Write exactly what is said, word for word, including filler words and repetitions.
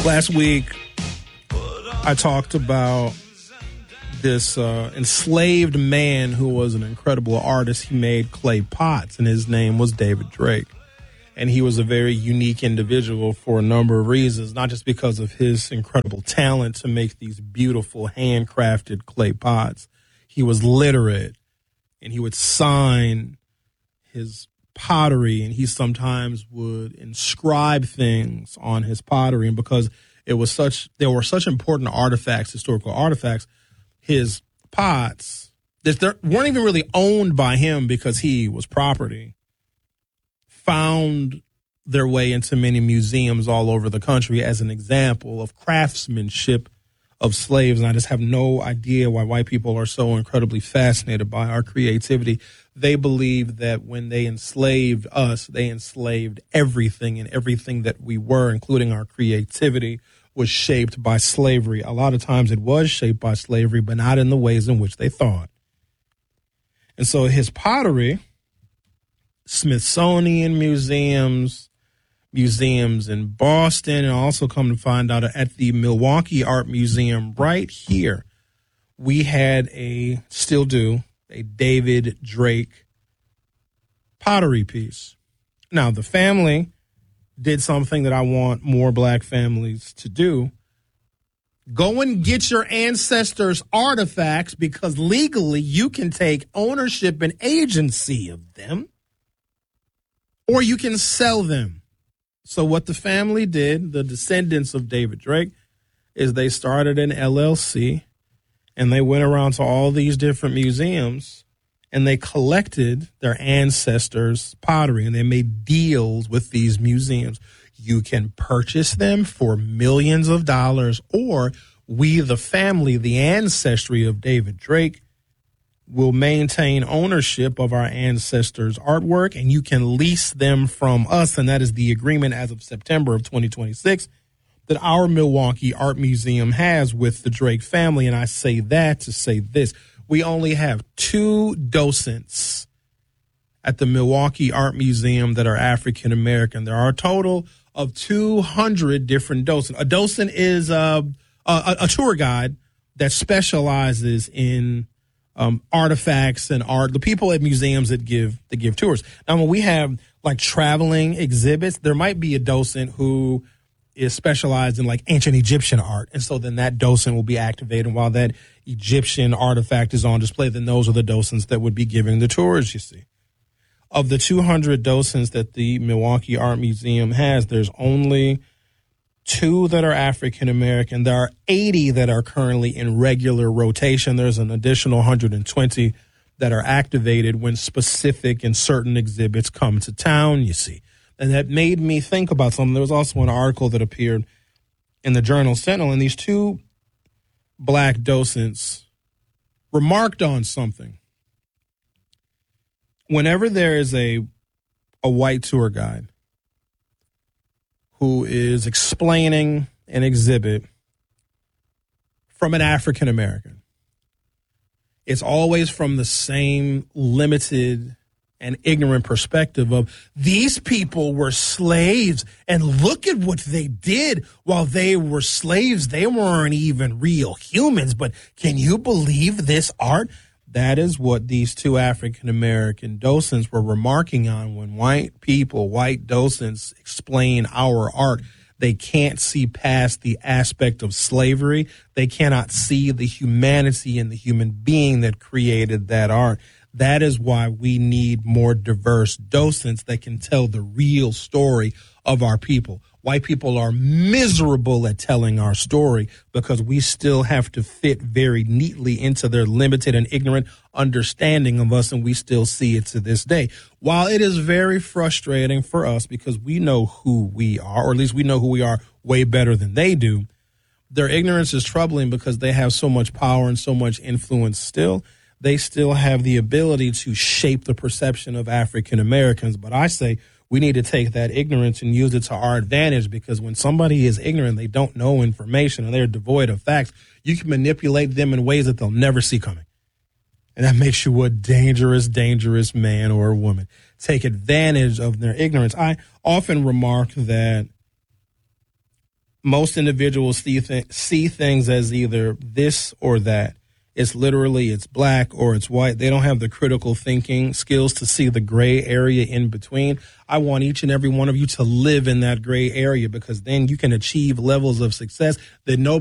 Last week, I talked about this uh, enslaved man who was an incredible artist. He made clay pots, and his name was David Drake. And he was a very unique individual for a number of reasons, not just because of his incredible talent to make these beautiful handcrafted clay pots. He was literate, and he would sign his pottery, and he sometimes would inscribe things on his pottery. And because it was such, there were such important artifacts, historical artifacts, his pots that weren't even really owned by him because he was property, found their way into many museums all over the country as an example of craftsmanship of slaves. And I just have no idea why white people are so incredibly fascinated by our creativity. They believe that when they enslaved us, they enslaved everything, and everything that we were, including our creativity, was shaped by slavery. A lot of times it was shaped by slavery, but not in the ways in which they thought. And so his pottery, Smithsonian museums, museums in Boston, and also come to find out at the Milwaukee Art Museum right here, we had a, still do, a David Drake pottery piece. Now, the family did something that I want more black families to do. Go and get your ancestors' artifacts, because legally you can take ownership and agency of them, or you can sell them. So what the family did, the descendants of David Drake, is they started an L L C, and they went around to all these different museums, and they collected their ancestors' pottery, and they made deals with these museums. You can purchase them for millions of dollars, or we, the family, the ancestry of David Drake, will maintain ownership of our ancestors' artwork, and you can lease them from us. And that is the agreement as of September of twenty twenty-six that our Milwaukee Art Museum has with the Drake family. And I say that to say this. We only have two docents at the Milwaukee Art Museum that are African American. There are a total of two hundred different docents. A docent is uh, a, a tour guide that specializes in um, artifacts and art. The people at museums that give that give tours. Now, when we have like traveling exhibits, there might be a docent who is specialized in like ancient Egyptian art. And so then that docent will be activated while that Egyptian artifact is on display. Then those are the docents that would be giving the tours, you see. Of the two hundred docents that the Milwaukee Art Museum has, there's only two that are African American. There are eighty that are currently in regular rotation. There's an additional one hundred twenty that are activated when specific and certain exhibits come to town, you see. And that made me think about something. There was also an article that appeared in the Journal Sentinel, and these two black docents remarked on something. Whenever there is a a white tour guide who is explaining an exhibit from an African American, it's always from the same limited and ignorant perspective of these people were slaves, and look at what they did while they were slaves. They weren't even real humans, but can you believe this art? That is what these two African-American docents were remarking on when white people, white docents explain our art. They can't see past the aspect of slavery. They cannot see the humanity and the human being that created that art. That is why we need more diverse docents that can tell the real story of our people. White people are miserable at telling our story because we still have to fit very neatly into their limited and ignorant understanding of us, and we still see it to this day. While it is very frustrating for us because we know who we are, or at least we know who we are way better than they do, their ignorance is troubling because they have so much power and so much influence still. They still have the ability to shape the perception of African Americans. But I say we need to take that ignorance and use it to our advantage, because when somebody is ignorant, they don't know information, and they're devoid of facts, you can manipulate them in ways that they'll never see coming. And that makes you a dangerous, dangerous man or woman. Take advantage of their ignorance. I often remark that most individuals see, th- see things as either this or that. It's literally, it's black or it's white. They don't have the critical thinking skills to see the gray area in between. I want each and every one of you to live in that gray area, because then you can achieve levels of success that nobody